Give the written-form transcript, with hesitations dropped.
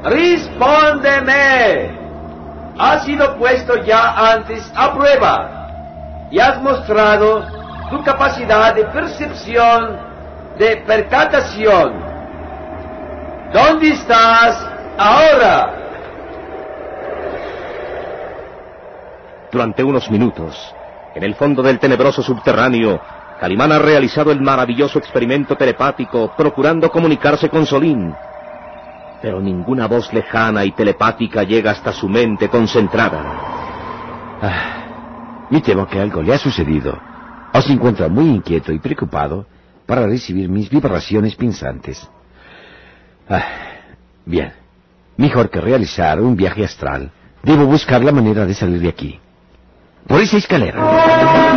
Respóndeme. Has sido puesto ya antes a prueba y has mostrado tu capacidad de percepción, de percatación. ¿Dónde estás ahora? Durante unos minutos, en el fondo del tenebroso subterráneo, Calimán ha realizado el maravilloso experimento telepático, procurando comunicarse con Solín. Pero ninguna voz lejana y telepática llega hasta su mente concentrada. Me temo que algo le ha sucedido. O se encuentra muy inquieto y preocupado para recibir mis vibraciones pinzantes. Bien. Mejor que realizar un viaje astral, debo buscar la manera de salir de aquí. Por esa escalera.